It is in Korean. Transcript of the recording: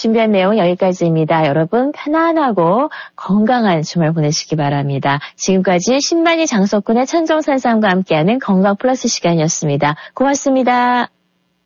준비한 내용 여기까지입니다. 여러분 편안하고 건강한 주말 보내시기 바랍니다. 지금까지 신만이 장석군의 천정산삼과 함께하는 건강 플러스 시간이었습니다. 고맙습니다.